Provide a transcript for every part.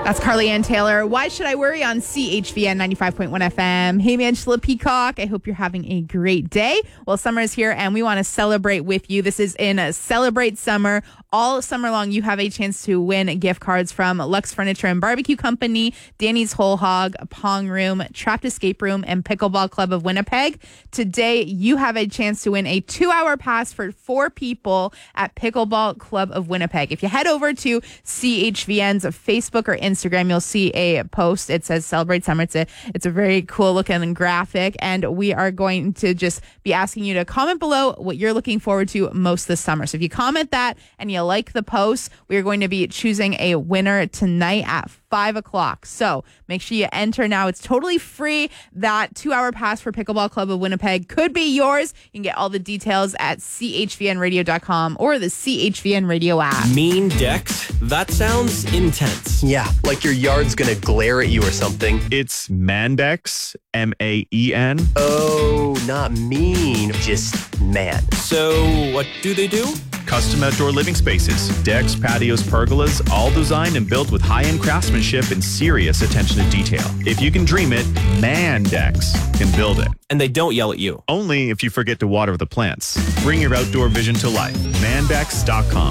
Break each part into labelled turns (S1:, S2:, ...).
S1: That's Carly Ann Taylor. Why Should I Worry on CHVN 95.1 FM. Hey, Angela Peacock. I hope you're having a great day. Well, summer is here and we want to celebrate with you. This is in Celebrate Summer. All summer long, you have a chance to win gift cards from Lux Furniture and Barbecue Company, Danny's Whole Hog, Pong Room, Trapped Escape Room, and Pickleball Club of Winnipeg. Today, you have a chance to win a 2-hour pass for 4 people at Pickleball Club of Winnipeg. If you head over to CHVN's Facebook or Instagram, you'll see a post. It says Celebrate Summer. It's a very cool looking graphic, and we are going to just be asking you to comment below what you're looking forward to most this summer. So if you comment that and you like the post, we are going to be choosing a winner tonight at 5 o'clock. So make sure you enter now. It's totally free. That 2-hour pass for Pickleball Club of Winnipeg could be yours. You can get all the details at chvnradio.com or the CHVN Radio app.
S2: Mean decks? That sounds intense.
S3: Yeah, like your yard's gonna glare at you or something.
S4: It's Mandex, M-A-E-N.
S3: Oh, not mean, just man.
S2: So what do they do?
S4: Custom outdoor living spaces, decks, patios, pergolas, all designed and built with high-end craftsmanship and serious attention to detail. If you can dream it, Mandex can build it.
S2: And they don't yell at you.
S4: Only if you forget to water the plants. Bring your outdoor vision to life. Mandex.com.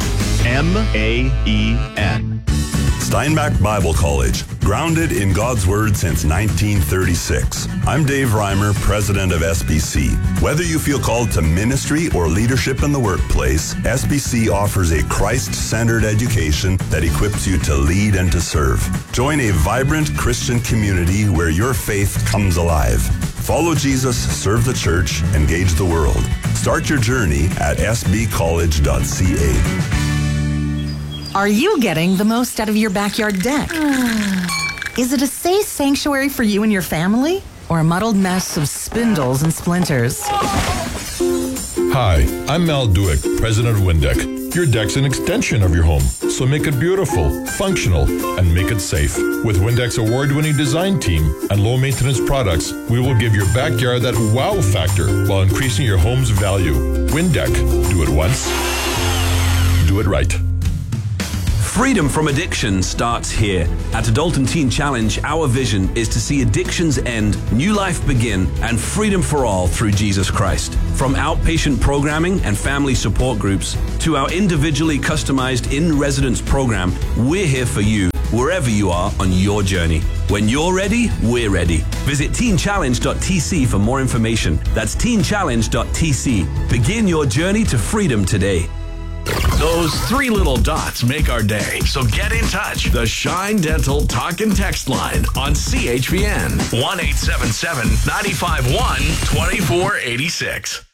S4: M-A-E-N.
S5: Steinbach Bible College, grounded in God's Word since 1936. I'm Dave Reimer, president of SBC. Whether you feel called to ministry or leadership in the workplace, SBC offers a Christ-centered education that equips you to lead and to serve. Join a vibrant Christian community where your faith comes alive. Follow Jesus, serve the church, engage the world. Start your journey at sbcollege.ca.
S6: Are you getting the most out of your backyard deck? Is it a safe sanctuary for you and your family? Or a muddled mess of spindles and splinters?
S7: Hi, I'm Mal Duick, president of Windeck. Your deck's an extension of your home, so make it beautiful, functional, and make it safe. With Windeck's award-winning design team and low-maintenance products, we will give your backyard that wow factor while increasing your home's value. Windeck. Do it once. Do it right.
S8: Freedom from addiction starts here. At Adult and Teen Challenge, our vision is to see addictions end, new life begin, and freedom for all through Jesus Christ. From outpatient programming and family support groups to our individually customized in-residence program, we're here for you wherever you are on your journey. When you're ready, we're ready. Visit teenchallenge.tc for more information. That's teenchallenge.tc. Begin your journey to freedom today.
S9: Those 3 little dots make our day. So get in touch. The Shine Dental Talk and Text line on CHVN. 1-877-951-2486.